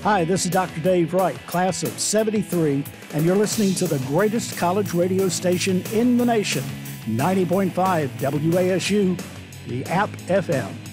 Hi, this is Dr. Dave Wright, class of 73, and you're listening to the greatest college radio station in the nation, 90.5 WASU, the App FM.